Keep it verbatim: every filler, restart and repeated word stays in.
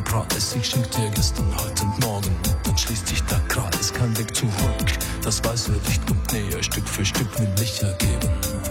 Grad ist. Ich schenk dir gestern, heute und morgen. Dann schließt sich der Kreis, kein Weg zurück. Das weiße Licht kommt näher, Stück für Stück will ich ergeben.